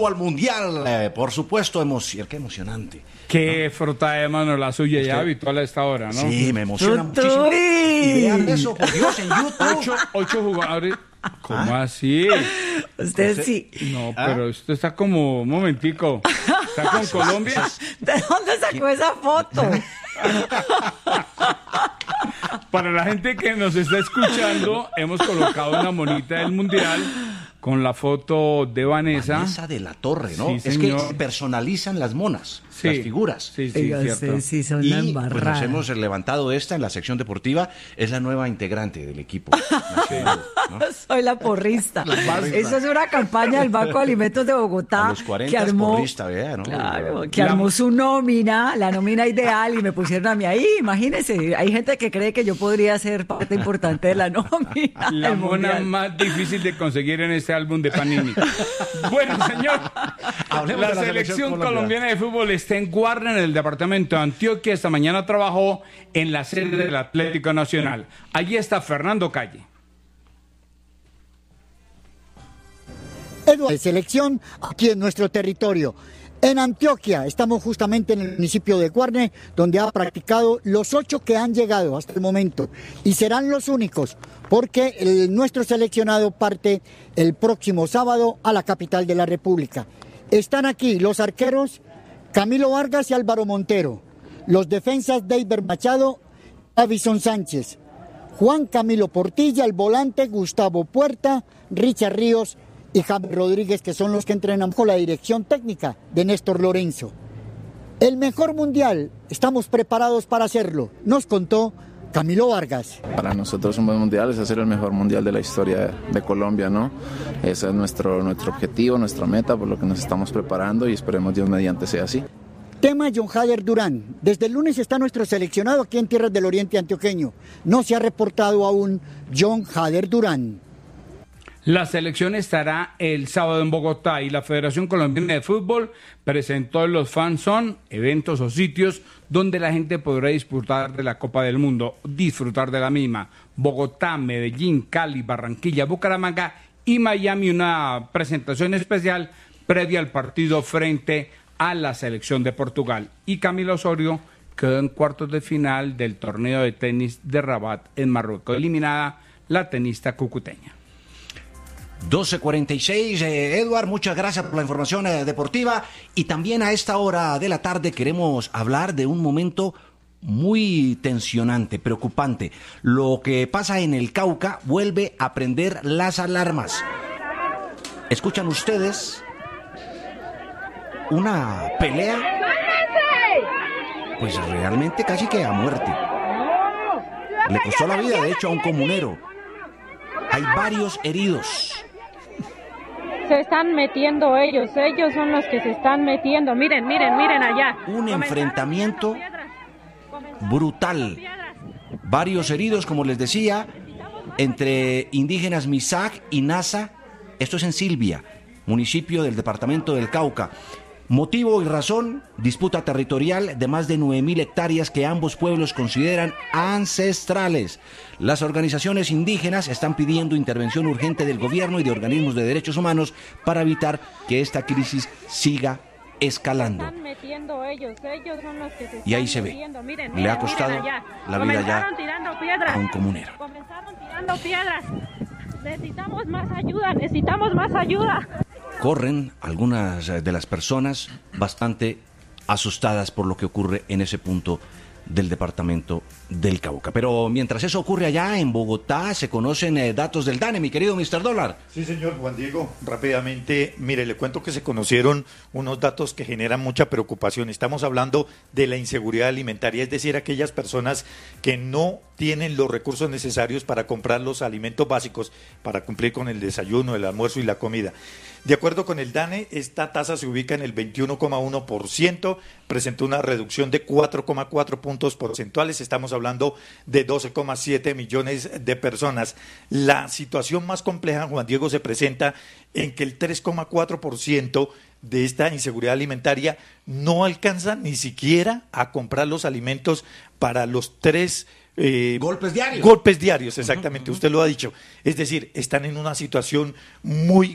fútbol mundial. Por supuesto, qué emocionante. Qué frota de mano la suya ya habitual a esta hora, ¿no? Sí, me emociona muchísimo. Y vean eso, por Dios, en YouTube. Ocho jugadores. ¿Cómo así? Usted sí. No, pero usted está como, un momentico, ¿está con Colombia? ¿De dónde sacó esa foto? Para la gente que nos está escuchando, hemos colocado una monita del Mundial con la foto de Vanessa. Vanessa de la Torre, ¿no? Sí, es señor. que personalizan las monas, Sí, las figuras. Sí, Oiga, cierto. sí, son Y la pues, embarrada. nos hemos levantado esta en la sección deportiva. Es la nueva integrante del equipo nacional, ¿no? Soy la porrista. Eso es una campaña del Banco de Alimentos de Bogotá A los 40 que armó, porrista, vea, ¿no? claro, que armó su nómina, la nómina ideal, y me pusieron a mí ahí. Imagínense, hay gente que cree que yo podría ser parte importante de la nómina. La del mona Mundial. más difícil de conseguir en este álbum de Panini. Bueno, señor, Hablemos la de la selección selección colombiana de fútbol está en Guarne, en el departamento de Antioquia. Esta mañana trabajó en la sede del Atlético Nacional. Allí está Fernando Calle. De selección aquí en nuestro territorio. En Antioquia, estamos justamente en el municipio de Guarne, donde ha practicado los 8 que han llegado hasta el momento. Y serán los únicos, porque nuestro seleccionado parte el próximo sábado a la capital de la República. Están aquí los arqueros Camilo Vargas y Álvaro Montero, los defensas Deiber Machado, Davison Sánchez, Juan Camilo Portilla, el volante Gustavo Puerta, Richard Ríos y James Rodríguez, que son los que entrenan con la dirección técnica de Néstor Lorenzo. El mejor mundial, estamos preparados para hacerlo, nos contó Camilo Vargas. Para nosotros un buen mundial es hacer el mejor mundial de la historia de Colombia, ¿no? Ese es nuestro objetivo, nuestra meta, por lo que nos estamos preparando y esperemos Dios mediante sea así. Tema John Hader Durán. Desde el lunes está nuestro seleccionado aquí en Tierras del Oriente Antioqueño. No se ha reportado aún John Hader Durán. La selección estará el sábado en Bogotá y la Federación Colombiana de Fútbol presentó los Fan Zone, eventos o sitios donde la gente podrá disfrutar de la Copa del Mundo, disfrutar de la misma. Bogotá, Medellín, Cali, Barranquilla, Bucaramanga y Miami, una presentación especial previa al partido frente a la selección de Portugal. Y Camila Osorio quedó en cuartos de final del torneo de tenis de Rabat en Marruecos, eliminada la tenista cucuteña. 12:46, Edward, muchas gracias por la información deportiva. Y también a esta hora de la tarde queremos hablar de un momento muy tensionante, preocupante. Lo que pasa en el Cauca vuelve a prender las alarmas. ¿Escuchan ustedes una pelea? Pues realmente casi que a muerte. Le costó la vida, de hecho, a un comunero. Hay varios heridos. Se están metiendo ellos son los que se están metiendo. Miren allá. Un enfrentamiento brutal. Varios heridos, como les decía, entre indígenas Misak y Nasa. Esto es en Silvia, municipio del departamento del Cauca. Motivo y razón, disputa territorial de más de 9.000 hectáreas que ambos pueblos consideran ancestrales. Las organizaciones indígenas están pidiendo intervención urgente del gobierno y de organismos de derechos humanos para evitar que esta crisis siga escalando. Y ahí se ve, le ha costado la vida ya a un comunero. Comenzaron tirando piedras. Necesitamos más ayuda. Corren algunas de las personas bastante asustadas por lo que ocurre en ese punto del departamento del Cauca. Pero mientras eso ocurre allá en Bogotá, se conocen datos del DANE, mi querido Mr. Dólar. Sí, señor Juan Diego, rápidamente, mire, le cuento que se conocieron unos datos que generan mucha preocupación. Estamos hablando de la inseguridad alimentaria, es decir, aquellas personas que no tienen los recursos necesarios para comprar los alimentos básicos, para cumplir con el desayuno, el almuerzo y la comida. De acuerdo con el DANE, esta tasa se ubica en el 21,1%, presentó una reducción de 4,4 puntos porcentuales, estamos hablando de 12,7 millones de personas. La situación más compleja, Juan Diego, se presenta en que el 3,4% de esta inseguridad alimentaria no alcanza ni siquiera a comprar los alimentos para los 3 golpes diarios. Golpes diarios, exactamente, usted lo ha dicho. Es decir, están en una situación muy